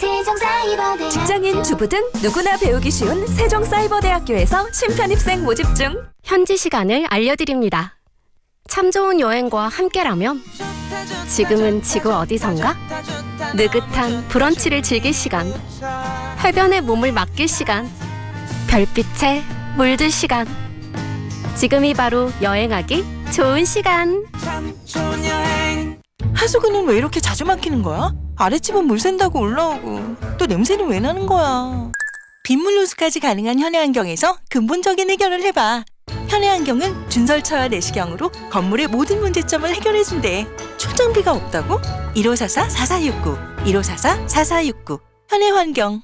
세종사이버대학교. 직장인, 주부 등 누구나 배우기 쉬운 세종사이버대학교에서 신편입생 모집 중. 현지 시간을 알려드립니다. 참 좋은 여행과 함께라면 지금은 지구 어디선가? 느긋한 브런치를 즐길 시간, 해변에 몸을 맡길 시간, 별빛에 물들 시간. 지금이 바로 여행하기 좋은 시간. 하수구는 왜 이렇게 자주 막히는 거야? 아랫집은 물 샌다고 올라오고 또 냄새는 왜 나는 거야? 빗물 누수까지 가능한 현해환경에서 근본적인 해결을 해봐. 현해환경은 준설처와 내시경으로 건물의 모든 문제점을 해결해준대. 초정비가 없다고? 1544-4469 1544-4469 현해환경.